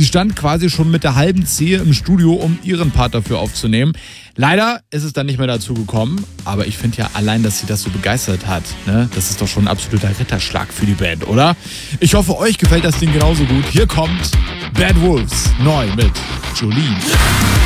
Sie stand quasi schon mit der halben Zehe im Studio, um ihren Part dafür aufzunehmen. Leider ist es dann nicht mehr dazu gekommen, aber ich finde ja allein, dass sie das so begeistert hat, ne? Das ist doch schon ein absoluter Ritterschlag für die Band, oder? Ich hoffe, euch gefällt das Ding genauso gut. Hier kommt Bad Wolves, neu mit Jolene.